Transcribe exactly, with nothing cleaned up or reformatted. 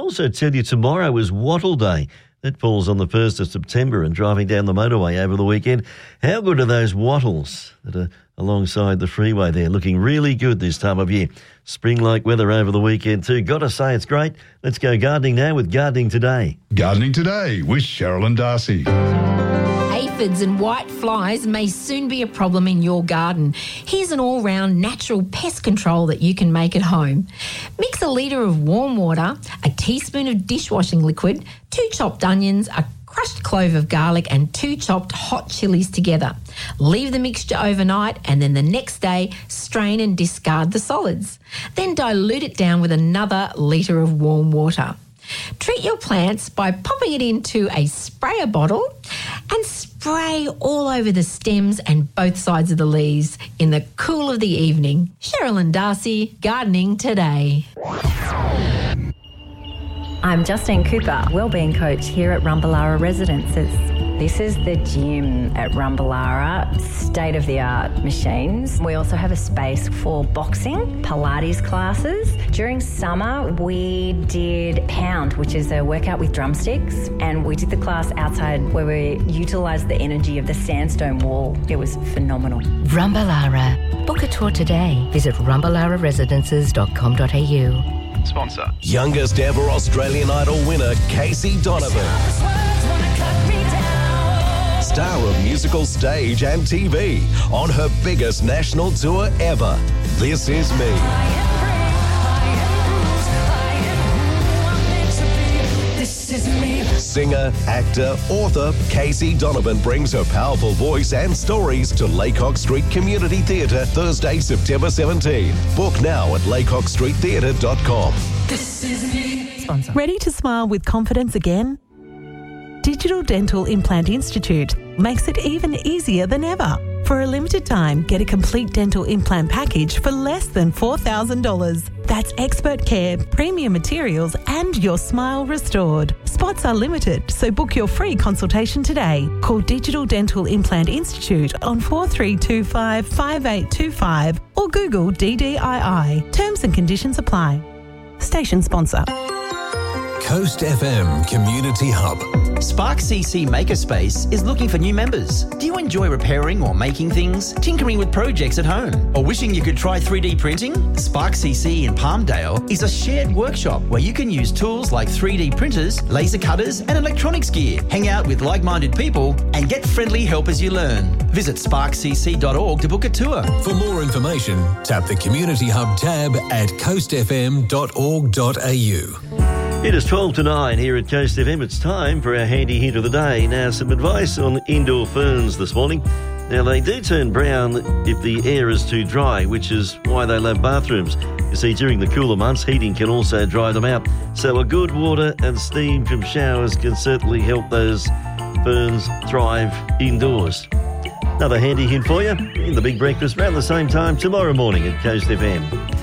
also tell you tomorrow is Wattle Day. That falls on the first of September, and driving down the motorway over the weekend, how good are those wattles that are alongside the freeway there? Looking really good this time of year. Spring-like weather over the weekend too. Got to say it's great. Let's go gardening now with Gardening Today. Gardening Today with Cheryl and Darcy. Aphids and white flies may soon be a problem in your garden. Here's an all-round natural pest control that you can make at home. Mix a litre of warm water, a teaspoon of dishwashing liquid, two chopped onions, a crushed clove of garlic and two chopped hot chilies together. Leave the mixture overnight and then the next day strain and discard the solids. Then dilute it down with another litre of warm water. Treat your plants by popping it into a sprayer bottle and spray all over the stems and both sides of the leaves in the cool of the evening. Cheryl and Darcy, Gardening Today. I'm Justine Cooper, Wellbeing Coach here at Rumballara Residences. This is the gym at Rumballara, state-of-the-art machines. We also have a space for boxing, Pilates classes. During summer, we did Pound, which is a workout with drumsticks, and we did the class outside where we utilised the energy of the sandstone wall. It was phenomenal. Rumballara. Book a tour today. Visit rumballara residences dot com dot a u. Sponsor. Youngest ever Australian Idol winner, Casey Donovan. Star of musical stage and T V on her biggest national tour ever. This Is Me. This is me. Singer, actor, author, Casey Donovan brings her powerful voice and stories to Laycock Street Community Theatre Thursday, September seventeenth. Book now at laycock street theatre dot com. This is me. Sponsor. Ready to smile with confidence again? Digital Dental Implant Institute makes it even easier than ever. For a limited time, get a complete dental implant package for less than four thousand dollars. That's expert care, premium materials, and your smile restored. Spots are limited, so book your free consultation today. Call Digital Dental Implant Institute on four three two five, five eight two five or Google D D I I. Terms and conditions apply. Station sponsor. Coast F M Community Hub. Spark C C Makerspace is looking for new members. Do you enjoy repairing or making things, tinkering with projects at home, or wishing you could try three D printing? Spark C C in Palmdale is a shared workshop where you can use tools like three D printers, laser cutters and electronics gear, hang out with like-minded people and get friendly help as you learn. Visit spark c c dot org to book a tour. For more information, tap the Community Hub tab at coast f m dot org dot a u. It is twelve to nine here at Coast F M. It's time for our handy hint of the day. Now, some advice on indoor ferns this morning. Now, they do turn brown if the air is too dry, which is why they love bathrooms. You see, during the cooler months, heating can also dry them out. So a good water and steam from showers can certainly help those ferns thrive indoors. Another handy hint for you in the Big Breakfast around the same time tomorrow morning at Coast F M.